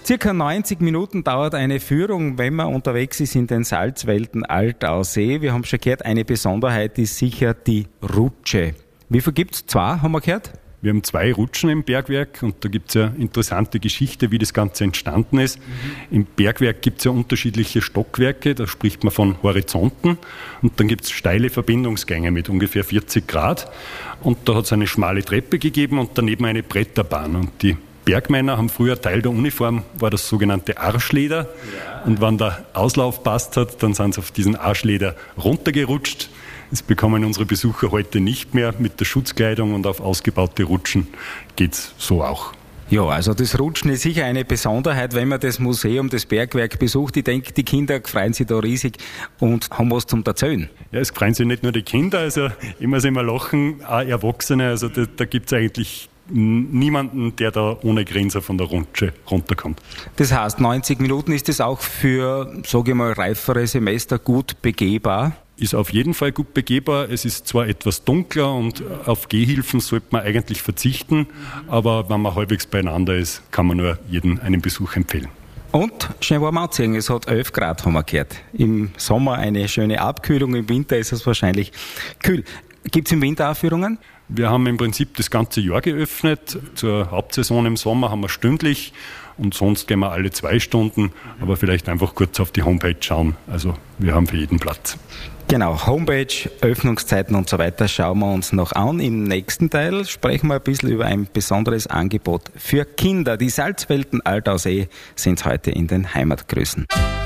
Circa 90 Minuten dauert eine Führung, wenn man unterwegs ist in den Salzwelten Altaussee. Wir haben schon gehört, eine Besonderheit ist sicher die Rutsche. Wie viel gibt's? 2, haben wir gehört? Wir haben 2 Rutschen im Bergwerk und da gibt es ja interessante Geschichte, wie das Ganze entstanden ist. Im Bergwerk gibt es ja unterschiedliche Stockwerke, da spricht man von Horizonten und dann gibt es steile Verbindungsgänge mit ungefähr 40 Grad und da hat es eine schmale Treppe gegeben und daneben eine Bretterbahn und die Bergmänner haben früher Teil der Uniform, war das sogenannte Arschleder und wenn der Auslauf passt hat, dann sind sie auf diesen Arschleder runtergerutscht. Das bekommen unsere Besucher heute nicht mehr. Mit der Schutzkleidung und auf ausgebaute Rutschen geht's so auch. Ja, also das Rutschen ist sicher eine Besonderheit, wenn man das Museum, das Bergwerk besucht. Ich denke, die Kinder freuen sich da riesig und haben was zum Erzählen. Ja, es freuen sich nicht nur die Kinder, also ich muss immer lachen, auch Erwachsene. Also da gibt's eigentlich niemanden, der da ohne Grinser von der Rutsche runterkommt. Das heißt, 90 Minuten ist das auch für, sage ich mal, reifere Semester gut begehbar? Ist auf jeden Fall gut begehbar. Es ist zwar etwas dunkler und auf Gehhilfen sollte man eigentlich verzichten, aber wenn man halbwegs beieinander ist, kann man nur jedem einen Besuch empfehlen. Und schnell warm anziehen, es hat 11 Grad, haben wir gehört. Im Sommer eine schöne Abkühlung, im Winter ist es wahrscheinlich kühl. Gibt es im Winter auch Führungen? Wir haben im Prinzip das ganze Jahr geöffnet. Zur Hauptsaison im Sommer haben wir stündlich und sonst gehen wir alle 2 Stunden, aber vielleicht einfach kurz auf die Homepage schauen. Also wir haben für jeden Platz. Genau, Homepage, Öffnungszeiten und so weiter schauen wir uns noch an. Im nächsten Teil sprechen wir ein bisschen über ein besonderes Angebot für Kinder. Die Salzwelten Altaussee sind heute in den Heimatgrüßen.